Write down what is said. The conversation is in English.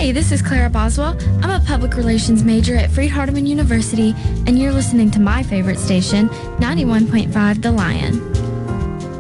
Hey, this is Clara Boswell. I'm a public relations major at Freed-Hardeman University, and you're listening to my favorite station, 91.5 The Lion.